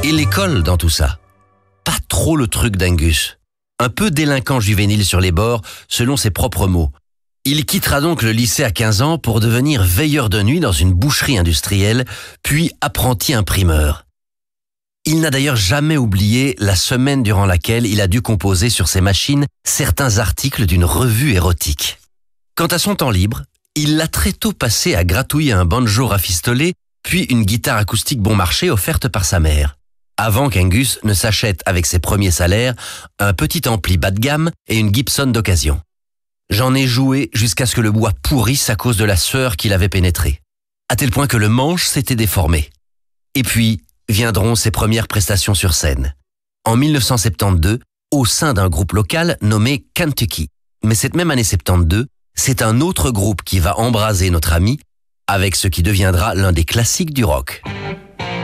Et l'école dans tout ça? Pas trop le truc d'Angus. Un peu délinquant juvénile sur les bords, selon ses propres mots. Il quittera donc le lycée à 15 ans pour devenir veilleur de nuit dans une boucherie industrielle, puis apprenti imprimeur. Il n'a d'ailleurs jamais oublié la semaine durant laquelle il a dû composer sur ses machines certains articles d'une revue érotique. Quant à son temps libre, il l'a très tôt passé à gratouiller un banjo rafistolé, puis une guitare acoustique bon marché offerte par sa mère, avant qu'Angus ne s'achète avec ses premiers salaires un petit ampli bas de gamme et une Gibson d'occasion. J'en ai joué jusqu'à ce que le bois pourrisse à cause de la sueur qu'il avait pénétrée, à tel point que le manche s'était déformé. Et puis viendront ses premières prestations sur scène. En 1972, au sein d'un groupe local nommé Kentucky. Mais cette même année 72, c'est un autre groupe qui va embraser notre ami avec ce qui deviendra l'un des classiques du rock.